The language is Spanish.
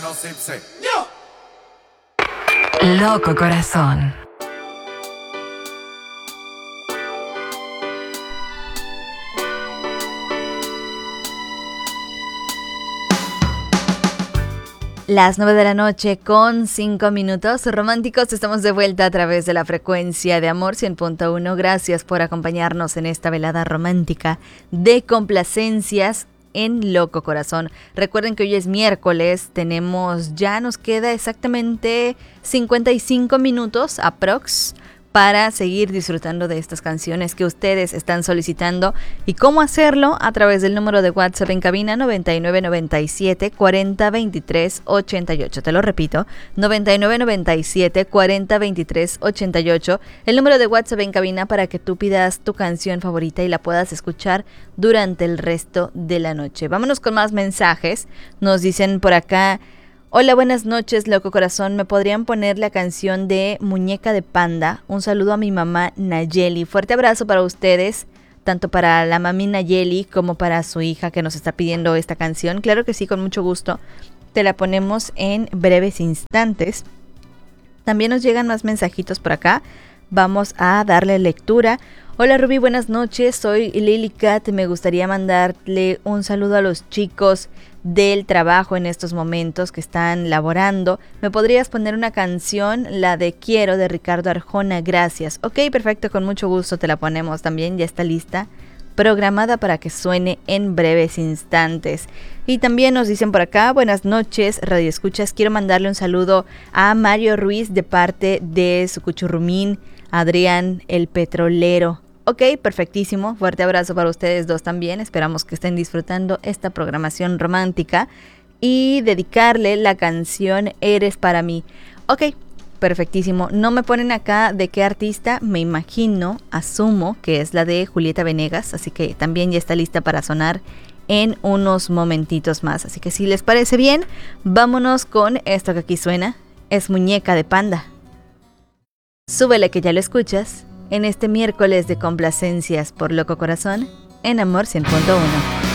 Loco Corazón. Las 9 de la noche con 5 minutos. Románticos, estamos de vuelta a través de la frecuencia de Amor 100.1. Gracias por acompañarnos en esta velada romántica de complacencias en Loco Corazón. Recuerden que hoy es miércoles, nos queda exactamente 55 minutos aprox para seguir disfrutando de estas canciones que ustedes están solicitando. ¿Y cómo hacerlo? A través del número de WhatsApp en cabina 9997 40 23 88. Te lo repito, 9997 40 23 88. El número de WhatsApp en cabina para que tú pidas tu canción favorita y la puedas escuchar durante el resto de la noche. Vámonos con más mensajes. Nos dicen por acá: hola, buenas noches, Loco Corazón. ¿Me podrían poner la canción de Muñeca de Panda? Un saludo a mi mamá Nayeli. Fuerte abrazo para ustedes, tanto para la mami Nayeli como para su hija que nos está pidiendo esta canción. Claro que sí, con mucho gusto. Te la ponemos en breves instantes. También nos llegan más mensajitos por acá. Vamos a darle lectura. Hola Rubí, buenas noches. Soy Lily Cat. Me gustaría mandarle un saludo a los chicos del trabajo en estos momentos que están laborando. ¿Me podrías poner una canción, la de Quiero, de Ricardo Arjona? Gracias. Ok, perfecto, con mucho gusto te la ponemos también. Ya está lista, programada para que suene en breves instantes. Y también nos dicen por acá: buenas noches, Radio Escuchas. Quiero mandarle un saludo a Mario Ruiz de parte de su cuchurrumín Adrián el Petrolero. Ok, perfectísimo. Fuerte abrazo para ustedes dos también. Esperamos que estén disfrutando esta programación romántica. Y dedicarle la canción Eres para mí. Ok, perfectísimo. No me ponen acá de qué artista. Me imagino, asumo que es la de Julieta Venegas. Así que también ya está lista para sonar en unos momentitos más. Así que si les parece bien, vámonos con esto que aquí suena. Es Muñeca de Panda. Súbele que ya lo escuchas en este miércoles de complacencias por Loco Corazón en Amor 100.1.